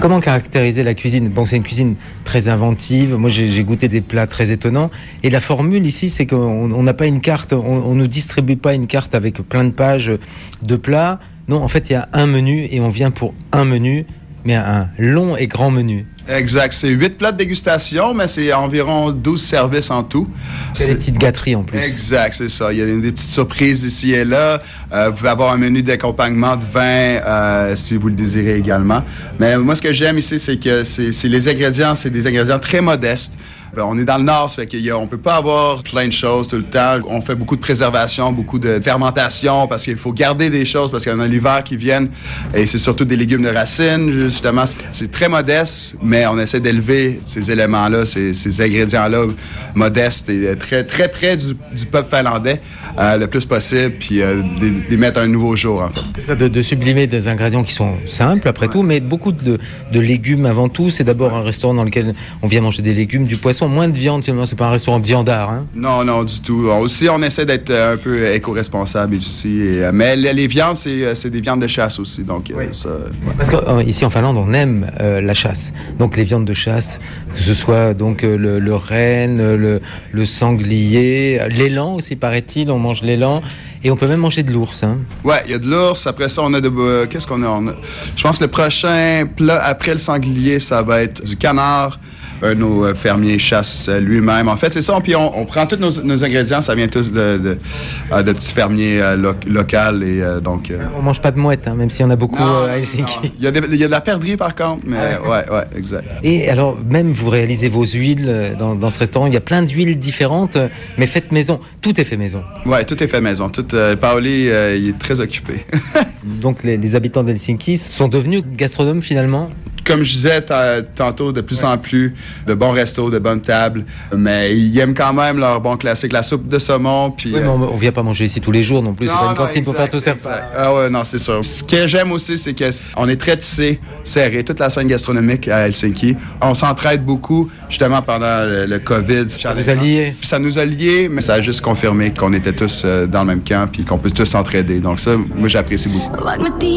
Comment caractériser la cuisine ? Bon, c'est une cuisine très inventive. Moi, j'ai goûté des plats très étonnants. Et la formule ici, c'est qu'on n'a pas une carte, on ne distribue pas une carte avec plein de pages de plats. Non, en fait, il y a un menu et on vient pour un menu, mais un long et grand menu. Exact. C'est 8 plats de dégustation, mais c'est environ 12 services en tout. C'est des petites gâteries en plus. Exact, c'est ça. Il y a des petites surprises ici et là. Vous pouvez avoir un menu d'accompagnement de vin si vous le désirez également. Mais moi, ce que j'aime ici, c'est que c'est les ingrédients, c'est des ingrédients très modestes. On est dans le nord, ça fait qu'on peut pas avoir plein de choses tout le temps. On fait beaucoup de préservation, beaucoup de fermentation parce qu'il faut garder des choses parce qu'on a l'hiver qui vient et c'est surtout des légumes de racines, justement. C'est très modeste, mais on essaie d'élever ces éléments-là, ces ingrédients-là modestes et très, très près du peuple finlandais le plus possible puis d'y mettre un nouveau jour, en fait. C'est ça, de sublimer des ingrédients qui sont simples après tout, mais beaucoup de légumes avant tout. C'est d'abord un restaurant dans lequel on vient manger des légumes, du poisson. Moins de viande, finalement, c'est pas un restaurant viandard. Hein? Non, du tout. Aussi, on essaie d'être un peu éco-responsable ici. Mais les viandes, c'est des viandes de chasse aussi. Donc, oui. Ça... Parce qu'ici en Finlande, on aime la chasse. Donc, les viandes de chasse, que ce soit donc le renne, le sanglier, l'élan aussi, paraît-il. On mange l'élan. Et on peut même manger de l'ours. Hein? Ouais, il y a de l'ours. Après ça, on a de... Qu'est-ce qu'on a? Je pense que le prochain plat après le sanglier, ça va être du canard. Un de nos fermiers chasse lui-même. En fait, c'est ça. Puis on prend tous nos ingrédients. Ça vient tous de petits fermiers locaux. Et donc... On mange pas de mouettes, hein, même s'il y en a beaucoup à Helsinki. Non. Il y a de la perdrix, par contre. Mais ouais, exact. Et alors, même vous réalisez vos huiles dans ce restaurant. Il y a plein d'huiles différentes, mais faites maison. Tout est fait maison. Ouais, tout est fait maison. Paoli, il est très occupé. Donc, les habitants d'Helsinki sont devenus gastronomes, finalement? Comme je disais tantôt, de plus en plus de bons restos, de bonnes tables, mais ils aiment quand même leur bon classique, la soupe de saumon. Puis, oui, mais on vient pas manger ici tous les jours non plus, c'est pas une cantine pour faire tout ça. Ah ouais, non, c'est sûr. Ce que j'aime aussi, c'est qu'on est très tissé, serré, toute la scène gastronomique à Helsinki. On s'entraide beaucoup, justement, pendant le COVID. Ça vous a liés? Ça nous a liés, mais ça a juste confirmé qu'on était tous dans le même camp puis qu'on peut tous s'entraider. Donc ça, moi, j'apprécie beaucoup.